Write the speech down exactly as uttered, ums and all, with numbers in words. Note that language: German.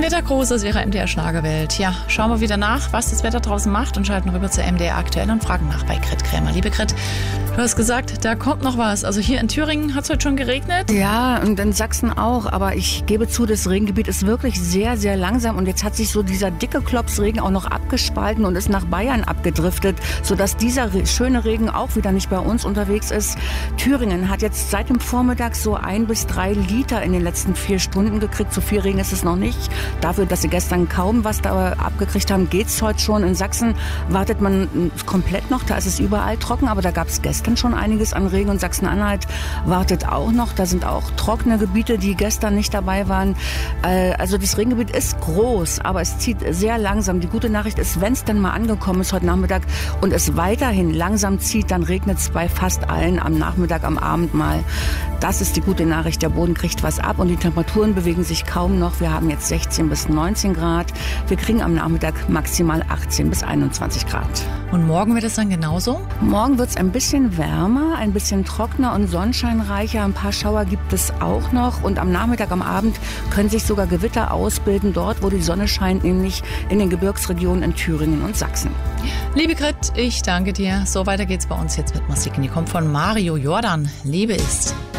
Ein Wettergruß aus Ihrer M D R Schlagerwelt. Ja, schauen wir wieder nach, was das Wetter draußen macht und schalten rüber zur M D R Aktuell und fragen nach bei Grit Krämer. Liebe Grit, du hast gesagt, da kommt noch was. Also hier in Thüringen hat es heute schon geregnet? Ja, und in Sachsen auch. Aber ich gebe zu, das Regengebiet ist wirklich sehr, sehr langsam. Und jetzt hat sich so dieser dicke Klopsregen auch noch abgespalten und ist nach Bayern abgedriftet, sodass dieser re- schöne Regen auch wieder nicht bei uns unterwegs ist. Thüringen hat jetzt seit dem Vormittag so ein bis drei Liter in den letzten vier Stunden gekriegt. So viel Regen ist es noch nicht. Dafür, dass sie gestern kaum was da abgekriegt haben, geht's heute schon. In Sachsen wartet man komplett noch. Da ist es überall trocken, aber da gab es gestern schon einiges an Regen. Und Sachsen-Anhalt wartet auch noch. Da sind auch trockene Gebiete, die gestern nicht dabei waren. Also das Regengebiet ist groß, aber es zieht sehr langsam. Die gute Nachricht ist, wenn es denn mal angekommen ist heute Nachmittag und es weiterhin langsam zieht, dann regnet es bei fast allen am Nachmittag, am Abend mal. Das ist die gute Nachricht. Der Boden kriegt was ab und die Temperaturen bewegen sich kaum noch. Wir haben jetzt sechzehn bis neunzehn Grad. Wir kriegen am Nachmittag maximal achtzehn bis einundzwanzig Grad. Und morgen wird es dann genauso? Morgen wird es ein bisschen wärmer, ein bisschen trockener und sonnenscheinreicher. Ein paar Schauer gibt es auch noch. Und am Nachmittag, am Abend können sich sogar Gewitter ausbilden, dort, wo die Sonne scheint, nämlich in den Gebirgsregionen in Thüringen und Sachsen. Liebe Grit, ich danke dir. So, weiter geht's bei uns jetzt mit Musik. Die kommt von Mario Jordan. Liebe ist.